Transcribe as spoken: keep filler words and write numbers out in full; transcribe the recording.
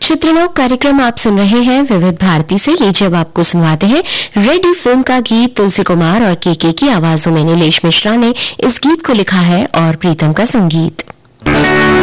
चित्रलोक कार्यक्रम आप सुन रहे हैं विविध भारती से। लीजिए अब आपको सुनवाते हैं रेडी फिल्म का गीत। तुलसी कुमार और केके की आवाजों में नीलेश मिश्रा ने इस गीत को लिखा है और प्रीतम का संगीत।